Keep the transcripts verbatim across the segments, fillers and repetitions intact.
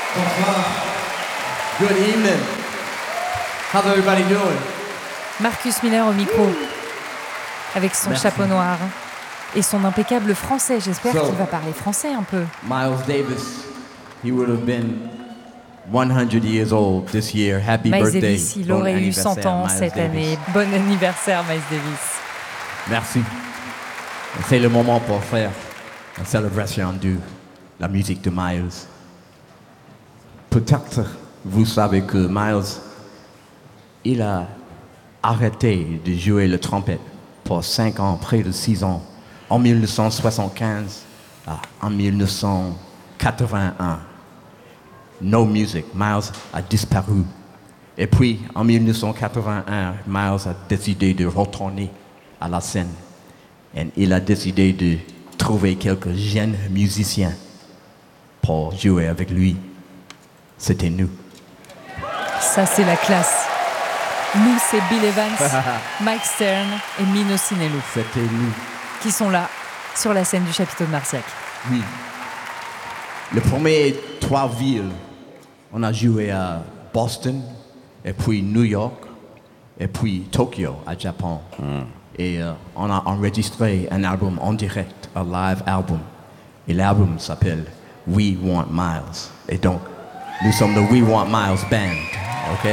Bonsoir. Good evening. How's everybody doing? Marcus Miller au micro, avec son Merci. chapeau noir et son impeccable français. J'espère So, qu'il va parler français un peu. Miles Davis, he would have been one hundred years old this year. Happy Miles birthday. Davis, il Bon aurait eu cent anniversaire, ans Miles cette Davis. année. Bon anniversaire, Miles Davis. Merci. C'est le moment pour faire une célébration de la musique de Miles. Peut-être vous savez que Miles, il a arrêté de jouer le trompette pour cinq ans, près de six ans, en mille neuf cent soixante-quinze à en mille neuf cent quatre-vingt-un. No music, Miles a disparu. Et puis, en mille neuf cent quatre-vingt-un, Miles a décidé de retourner à la scène. Et il a décidé de trouver quelques jeunes musiciens pour jouer avec lui. C'était nous. Ça, c'est la classe. Nous, c'est Bill Evans, Mike Stern et Mino Sinello C'était nous. qui sont là, sur la scène du chapiteau de Marciac. Oui. Les premières trois villes, on a joué à Boston, et puis New York, et puis Tokyo, à Japon. Mm. Et euh, on a enregistré un album en direct, un live album. Et l'album s'appelle We Want Miles. Et donc, nous sommes le We Want Miles Band, ok?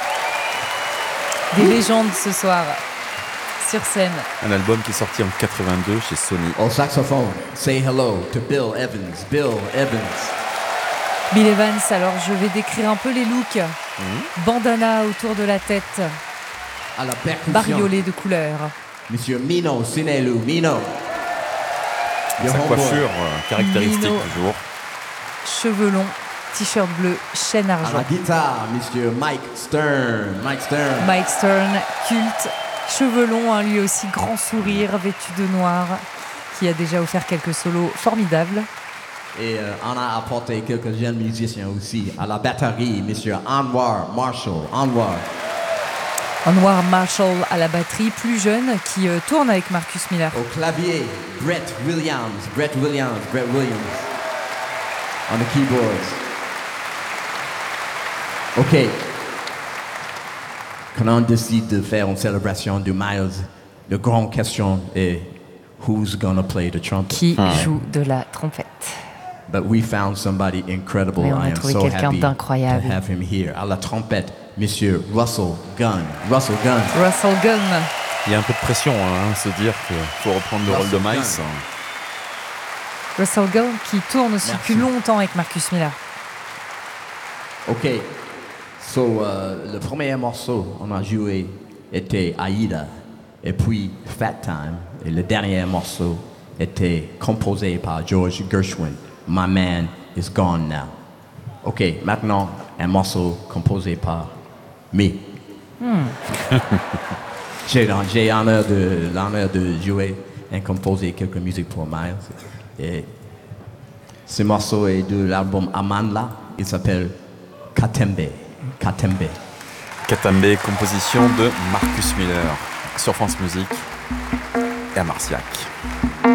Des légendes ce soir, sur scène. Un album qui est sorti en quatre-vingt-deux chez Sony. Au saxophone, say hello to Bill Evans. Bill Evans. Bill Evans, alors je vais décrire un peu les looks. Mmh. Bandana autour de la tête, À la percussion, bariolé de couleurs. Monsieur Mino Sinello. Mino. Your Sa homeboy. coiffure euh, caractéristique Mino. toujours. Cheveux longs, t-shirt bleu, chaîne À argent. la guitare, Monsieur Mike Stern. Mike Stern. Mike Stern, culte, cheveux longs, hein, lui aussi grand sourire, vêtu de noir, qui a déjà offert quelques solos formidables. Et euh, on a apporté quelques jeunes musiciens aussi. À la batterie, Monsieur Anwar Marshall. Anwar. Anwar Marshall à la batterie, plus jeune, qui euh, tourne avec Marcus Miller. Au clavier, Brett Williams. Brett Williams. Brett Williams. On the keyboards. OK. Quand on décide de faire une célébration de Miles, la grande question est who's gonna play the trumpet? Qui joue de la trompette. But we found somebody incredible. Mais on a I am trouvé so quelqu'un happy d'incroyable. to have him here. À la trompette, Monsieur Russell Gunn. Russell Gunn. Russell Gunn. Il y a un peu de pression, hein, se dire qu'il faut reprendre le rôle de Miles. Russell Gunn qui tourne aussi Merci. depuis longtemps avec Marcus Miller. OK. So, euh, le premier morceau on a joué était Aïda, et puis Fat Time, et le dernier morceau était composé par George Gershwin. My Man is Gone Now. OK, maintenant, un morceau composé par me. Hmm. j'ai j'ai l'honneur de, l'honneur de jouer et composer quelques musiques pour Miles. Et ce morceau est de l'album Amandla. Il s'appelle Katembe. Katembe. Katembe, composition de Marcus Miller sur France Musique et à Marciac.